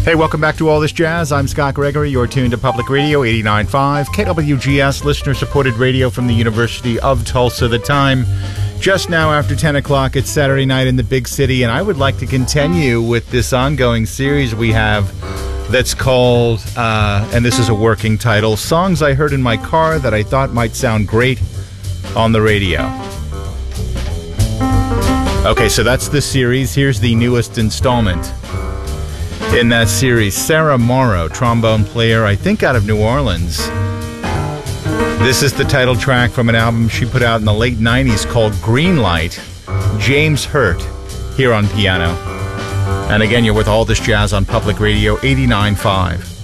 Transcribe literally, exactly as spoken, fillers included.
Hey, welcome back to All This Jazz. I'm Scott Gregory. You're tuned to Public Radio eighty-nine point five, K W G S, listener-supported radio from the University of Tulsa. The time just now after ten o'clock. It's Saturday night in the big city, and I would like to continue with this ongoing series we have that's called, uh, and this is a working title, Songs I Heard in My Car That I Thought Might Sound Great on the Radio. Okay, so that's the series. Here's the newest installment in that series. Sarah Morrow, trombone player, I think out of New Orleans. This is the title track from an album she put out in the late nineties called Green Light. James Hurt here on piano. And again, you're with All This Jazz on Public Radio eighty-nine point five.